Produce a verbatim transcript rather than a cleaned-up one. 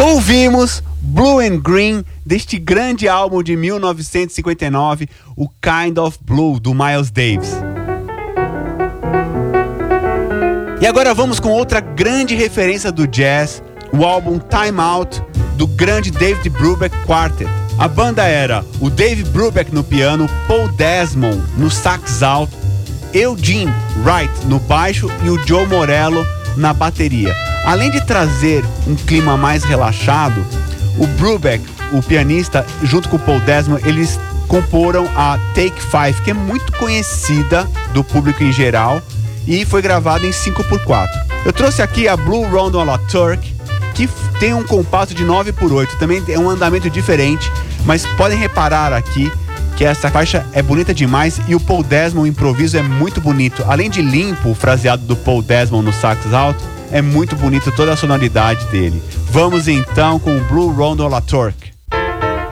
Ouvimos Blue and Green deste grande álbum de mil novecentos e cinquenta e nove, o Kind of Blue, do Miles Davis. E agora vamos com outra grande referência do jazz, o álbum Time Out, do grande David Brubeck Quartet. A banda era o Dave Brubeck no piano, Paul Desmond no sax alto, Eugene Wright no baixo e o Joe Morello na bateria. Além de trazer um clima mais relaxado, o Brubeck, o pianista, junto com o Paul Desmond, eles comporam a Take Five, que é muito conhecida do público em geral e foi gravada em cinco por quatro. Eu trouxe aqui a Blue Rondo à la Turk, que tem um compasso de nove por oito, também é um andamento diferente, mas podem reparar aqui que essa faixa é bonita demais e o Paul Desmond, o improviso é muito bonito. Além de limpo, o fraseado do Paul Desmond no sax alto, é muito bonito toda a sonoridade dele. Vamos então com o Blue Rondo à la Turk.